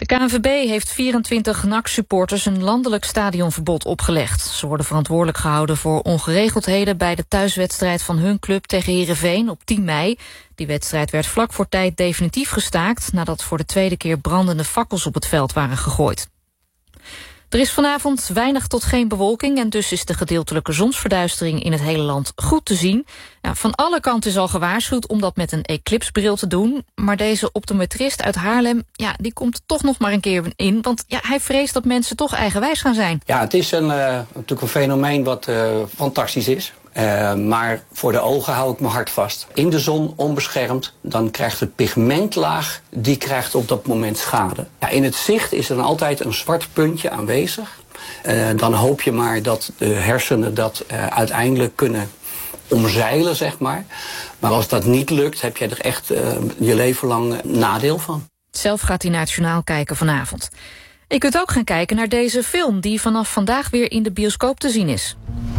De KNVB heeft 24 NAC-supporters een landelijk stadionverbod opgelegd. Ze worden verantwoordelijk gehouden voor ongeregeldheden bij de thuiswedstrijd van hun club tegen Heerenveen op 10 mei. Die wedstrijd werd vlak voor tijd definitief gestaakt nadat voor de tweede keer brandende fakkels op het veld waren gegooid. Er is vanavond weinig tot geen bewolking en dus is de gedeeltelijke zonsverduistering in het hele land goed te zien. Nou, van alle kanten is al gewaarschuwd om dat met een eclipsbril te doen. Maar deze optometrist uit Haarlem, die komt er toch nog maar een keer in. Want hij vreest dat mensen toch eigenwijs gaan zijn. Ja, het is natuurlijk een fenomeen wat fantastisch is. Maar voor de ogen hou ik mijn hart vast. In de zon, onbeschermd, dan krijgt de pigmentlaag, die krijgt op dat moment schade. Ja, in het zicht is er dan altijd een zwart puntje aanwezig. Dan hoop je maar dat de hersenen dat uiteindelijk kunnen omzeilen, zeg maar. Maar als dat niet lukt, heb je er echt je leven lang nadeel van. Zelf gaat hij naar het journaal kijken vanavond. Je kunt ook gaan kijken naar deze film die vanaf vandaag weer in de bioscoop te zien is.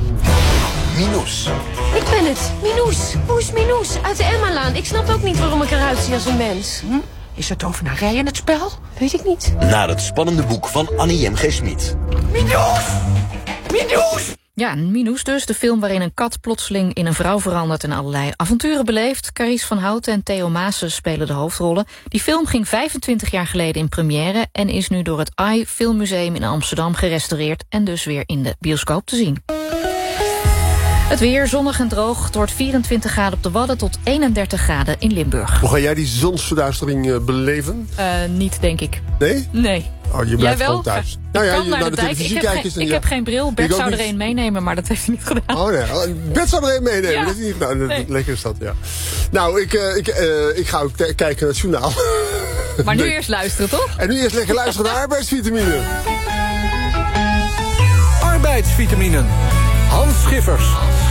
Minoes. Ik ben het, Minoes. Hoe is Minoes? Uit de Emmalaan. Ik snap ook niet waarom ik eruit zie als een mens. Is er tovenarij in het spel? Weet ik niet. Naar het spannende boek van Annie M. G. Schmid. Minoes! Minoes! Ja, Minoes dus, de film waarin een kat plotseling in een vrouw verandert en allerlei avonturen beleeft. Carice van Houten en Theo Maassen spelen de hoofdrollen. Die film ging 25 jaar geleden in première en is nu door het AI Filmmuseum in Amsterdam gerestaureerd en dus weer in de bioscoop te zien. Het weer zonnig en droog. Het wordt 24 graden op de Wadden tot 31 graden in Limburg. Hoe ga jij die zonsverduistering beleven? Niet, denk ik. Nee? Nee. Oh, je blijft gewoon thuis. Naar de televisie kijken. Ik heb geen bril. Bert zou er een meenemen, maar dat heeft hij niet gedaan. Oh nee, Bert zou er een meenemen. Ja. Dat heeft hij niet gedaan. Nee. Lekker is dat, ja. Nou, ik ga ook kijken naar het journaal. Maar nu eerst luisteren, toch? En nu eerst lekker luisteren naar arbeidsvitamine. Arbeidsvitaminen. Hans Schiffers.